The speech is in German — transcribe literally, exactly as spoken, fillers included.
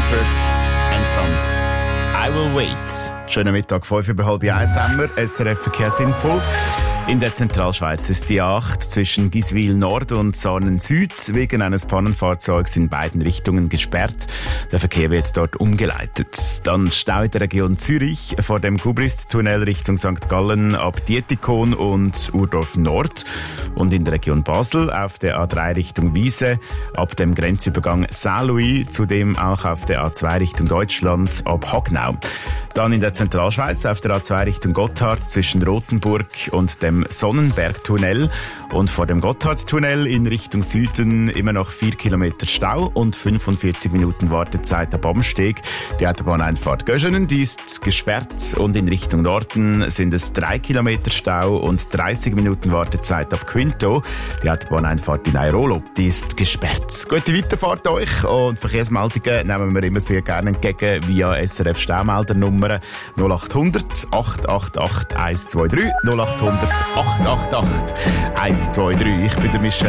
Mumford and Sons. I will wait. Schönen Mittag, fünf über halb eins haben wir. S R F Verkehrsinfo. In der Zentralschweiz ist die A acht zwischen Giswil Nord und Sarnen Süd wegen eines Pannenfahrzeugs in beiden Richtungen gesperrt. Der Verkehr wird dort umgeleitet. Dann Stau in der Region Zürich vor dem Gubrist-Tunnel Richtung Sankt Gallen ab Dietikon und Urdorf Nord. Und in der Region Basel auf der A drei Richtung Wiese ab dem Grenzübergang Saint-Louis, zudem auch auf der A zwei Richtung Deutschland ab Hagnau. Dann in der Zentralschweiz auf der A zwei Richtung Gotthard zwischen Rothenburg und dem Sonnenbergtunnel und vor dem Gotthardtunnel in Richtung Süden immer noch vier Kilometer Stau und fünfundvierzig Minuten Wartezeit ab Amsteg. Die Autobahneinfahrt Göschenen, die ist gesperrt und in Richtung Norden sind es drei Kilometer Stau und dreißig Minuten Wartezeit ab Quinto. Die Autobahneinfahrt in Airolo, die ist gesperrt. Gute Weiterfahrt euch und Verkehrsmeldungen nehmen wir immer sehr gerne entgegen via S R F Staumeldernummer null acht hundert acht acht acht eins zwei drei null acht hundert acht acht acht eins zwei drei. Ich bin der Michel.